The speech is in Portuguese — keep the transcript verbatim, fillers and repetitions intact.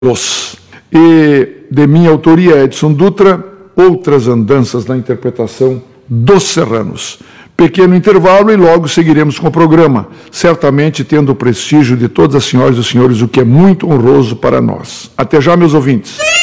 E de minha autoria, Edson Dutra, Outras Andanças na interpretação dos Serranos. Pequeno intervalo e logo seguiremos com o programa, certamente tendo o prestígio de todas as senhoras e os senhores, o que é muito honroso para nós. Até já, meus ouvintes.